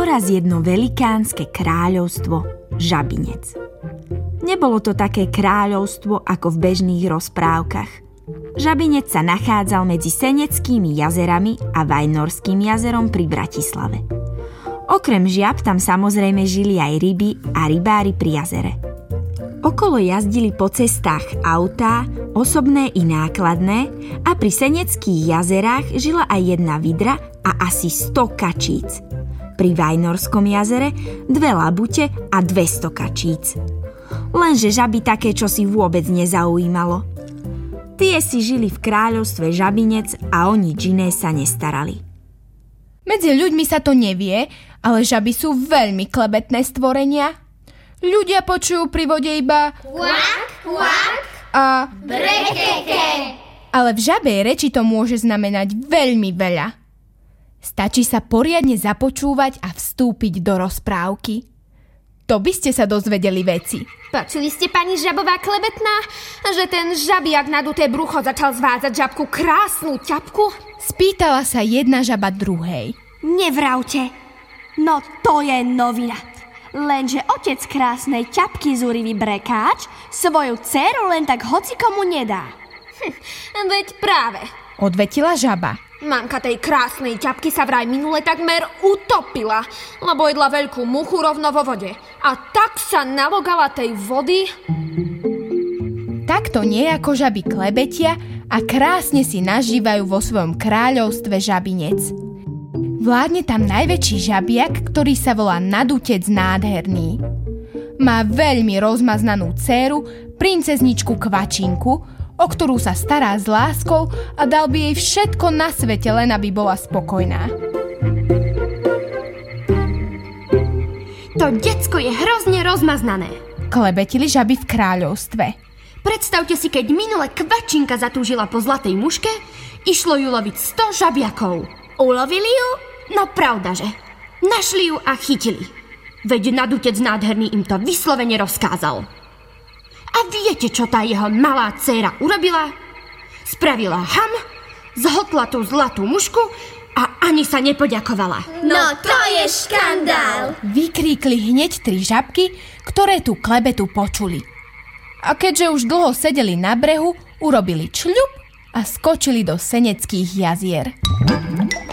raz jedno velikánske kráľovstvo Žabinec. Nebolo to také kráľovstvo ako v bežných rozprávkach. Žabinec sa nachádzal medzi Seneckými jazerami a Vajnorským jazerom pri Bratislave. Okrem žiab tam samozrejme žili aj ryby a rybári pri jazere. Okolo jazdili po cestách autá, osobné i nákladné, a pri Seneckých jazerách žila aj jedna vidra a asi 100 kačíc. Pri Vajnorskom jazere 2 labute a 200 kačíc. Lenže žaby také čosi vôbec nezaujímalo. Tie si žili v kráľovstve Žabinec a o nič iné sa nestarali. Medzi ľuďmi sa to nevie, ale žaby sú veľmi klebetné stvorenia. Ľudia počujú pri vode iba kvak, kvak a brekeke. Ale v žabej reči to môže znamenať veľmi veľa. Stačí sa poriadne započúvať a vstúpiť do rozprávky. To by ste sa dozvedeli veci. Počuli ste, pani žabová klebetná, že ten žabiak naduté brucho začal zvádzať žabku krásnu ťapku? Spýtala sa jedna žaba druhej. Nevravte, no to je novina. Lenže otec krásnej ťapky zúrivý brekáč svoju dcéru len tak hocikomu nedá. Veď práve. Odvetila žaba. Mamka tej krásnej ťapky sa vraj minule takmer utopila, lebo jedla veľkú muchu rovno vo vode. A tak sa nalogala tej vody. Takto nejako žaby klebetia a krásne si nažívajú vo svojom kráľovstve Žabinec. Vládne tam najväčší žabiak, ktorý sa volá Nadutec nádherný. Má veľmi rozmaznanú dcéru, princezničku Kvačinku, o ktorú sa stará s láskou a dal by jej všetko na svete, len aby bola spokojná. To decko je hrozne rozmaznané. Klebetili žaby v kráľovstve. Predstavte si, keď minule Kvačinka zatúžila po zlatej muške, išlo ju loviť 100 žabiakov. Ulovili ju? No pravdaže. Našli ju a chytili. Veď Nadutec nádherný im to vyslovene rozkázal. A viete, čo tá jeho malá dcéra urobila? Spravila ham, zhotla tú zlatú mušku a ani sa nepoďakovala. No to je škandál! Vykríkli hneď 3 žabky, ktoré tú klebetu počuli. A keďže už dlho sedeli na brehu, urobili čľup a skočili do Seneckých jazier.